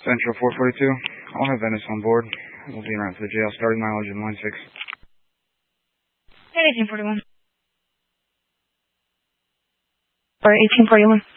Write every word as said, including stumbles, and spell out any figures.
Central four forty-two. I'll have Venice on board. We'll be en route to the jail. Starting mileage in line six. eighteen forty-one. Or eighteen forty-one.